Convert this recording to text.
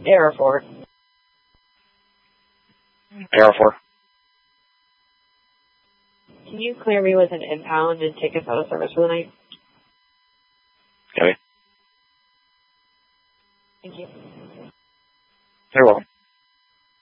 Error 4. Error 4. Can you clear me with an impound and take us out of service for the night? Okay. Thank you. You're welcome.